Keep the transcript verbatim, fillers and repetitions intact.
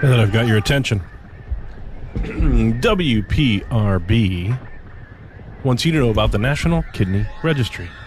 Now that I've got your attention, W P R B wants you to know about the National Kidney Registry.